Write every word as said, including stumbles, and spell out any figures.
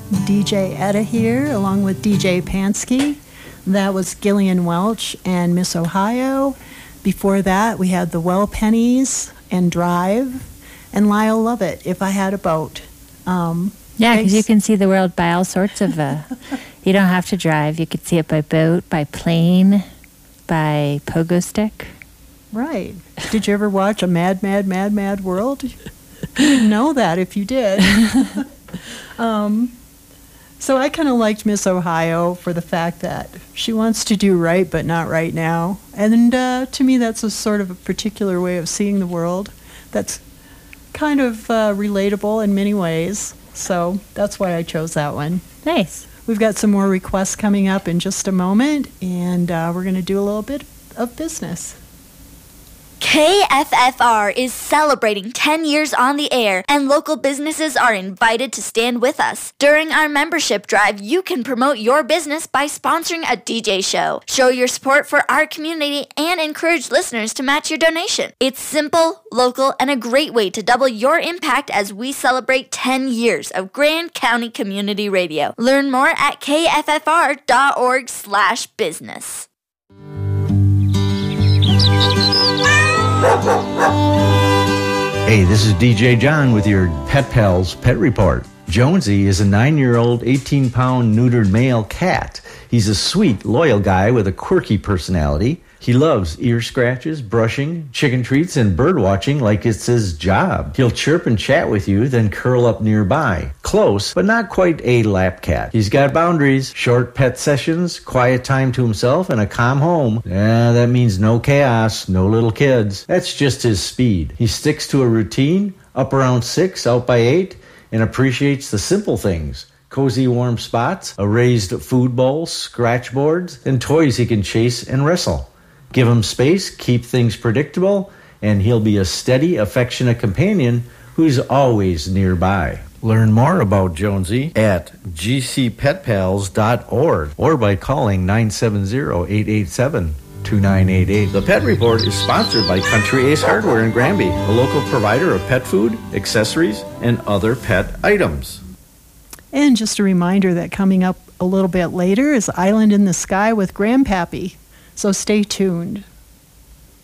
D J Etta here, along with D J Pansky. That was Gillian Welch and Miss Ohio. Before that, we had the Well Pennies and Drive, and Lyle Lovett, If I Had a Boat. Um, yeah, because you can see the world by all sorts of... Uh, you don't have to drive. You could see it by boat, by plane, by pogo stick. Right. Did you ever watch A Mad, Mad, Mad, Mad World? You didn't know that if you did. um, so I kind of liked Miss Ohio for the fact that she wants to do right, but not right now. And uh, to me, that's a sort of a particular way of seeing the world that's kind of uh, relatable in many ways. So that's why I chose that one. Nice. We've got some more requests coming up in just a moment, and uh, we're going to do a little bit of business. K F F R is celebrating ten years on the air, and local businesses are invited to stand with us. During our membership drive, you can promote your business by sponsoring a D J show. Show your support for our community and encourage listeners to match your donation. It's simple, local, and a great way to double your impact as we celebrate ten years of Grand County Community Radio. Learn more at K F F R dot org slash business. Hey, this is D J John with your Pet Pals Pet Report. Jonesy is a nine-year-old, eighteen-pound neutered male cat. He's a sweet, loyal guy with a quirky personality. He loves ear scratches, brushing, chicken treats, and bird watching like it's his job. He'll chirp and chat with you, then curl up nearby. Close, but not quite a lap cat. He's got boundaries, short pet sessions, quiet time to himself, and a calm home. Eh, that means no chaos, no little kids. That's just his speed. He sticks to a routine, up around six, out by eight, and appreciates the simple things. Cozy warm spots, a raised food bowl, scratch boards, and toys he can chase and wrestle. Give him space, keep things predictable, and he'll be a steady, affectionate companion who's always nearby. Learn more about Jonesy at G C pet pals dot org or by calling nine seven zero, eight eight seven, two nine eight eight. The Pet Report is sponsored by Country Ace Hardware in Granby, a local provider of pet food, accessories, and other pet items. And just a reminder that coming up a little bit later is Island in the Sky with Grandpappy. So stay tuned.